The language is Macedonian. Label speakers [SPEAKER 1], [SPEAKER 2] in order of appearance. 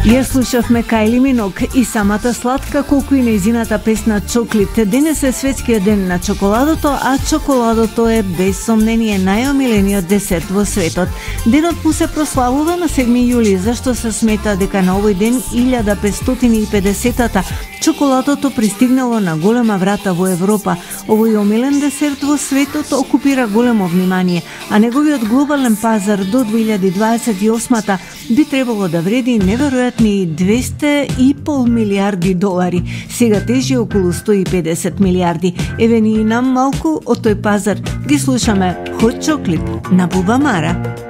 [SPEAKER 1] Ја слушавме Кајли Минок и самата сладка колку и нејзината песна Чоклит. Денес е светскиот ден на чоколадото, а чоколадото е без сомнение најомилениот десерт во светот. Денот му се прославува на 7 јули, зашто се смета дека на овој ден 1550-та чоколадото пристигнало на голема врата во Европа. Овој омилен десерт во светот окупира големо внимание, а неговиот глобален пазар до 2028-та би требало да вреди неверојатни 200,5 милиарди долари. Сега тежи околу 150 милиарди. Еве ни и нам малку од тој пазар. Ги слушаме Hot Chocolate на Буба Мара.